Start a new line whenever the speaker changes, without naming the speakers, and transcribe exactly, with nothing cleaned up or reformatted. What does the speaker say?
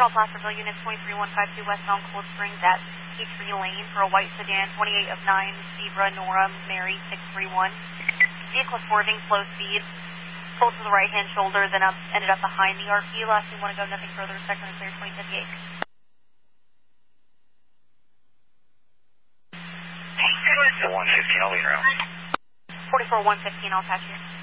All Placerville units twenty-three one five two westbound Cold Springs at Peachtree Lane for a white sedan, twenty-eight of nine, Zebra, Nora, Mary, six three one. Vehicle swerving, slow speed, pulled to the right-hand shoulder, then up, ended up behind the R P. Last we want to go, nothing further, second and clear, twenty fifty-eight.
one fifteen, I'll lean around.
forty-four one fifteen, I'll catch you.